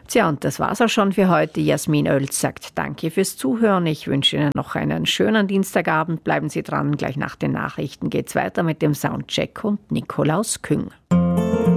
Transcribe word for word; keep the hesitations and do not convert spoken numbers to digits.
Tja, und das war's auch schon für heute. Jasmin Oelz sagt Danke fürs Zuhören. Ich wünsche Ihnen noch einen schönen Dienstagabend. Bleiben Sie dran. Gleich nach den Nachrichten geht's weiter mit dem Soundcheck und Nikolaus Küng.